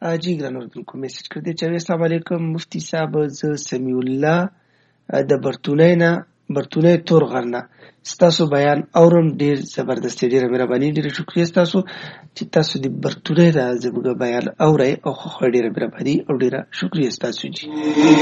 جی ګران اردوونکو میسج کړی دی چې السلام علیکم مفتی صاحب، زه سمیع الله د برتونی تور غر نه ستاسو بیان اورم، ډیر زبردست، ډیره مهرباني، ډیره شکریه ستاسو چې تاسو د برتونی د زموږ بیان اورئ او خو ډیره مهرباني او ډیره شکریه ستاسو جی.